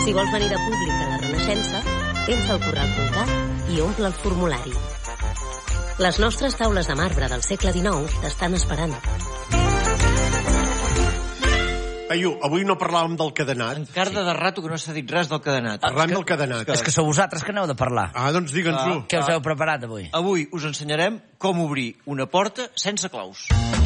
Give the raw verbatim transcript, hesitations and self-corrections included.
Si vols venir de públic a la Renaixença, entra al corral punt cat i omple el formulari. Les nostres taules de marbre del segle dinou t'estan esperant. Aiu, avui no parlàvem del cadenat. Encara de rato que no s'ha dit res del cadenat. Parlem del cadenat. És que sou vosaltres que aneu de parlar. Ah, doncs digue'ns-ho. Què us heu preparat avui? Avui us ensenyarem com obrir una porta sense claus.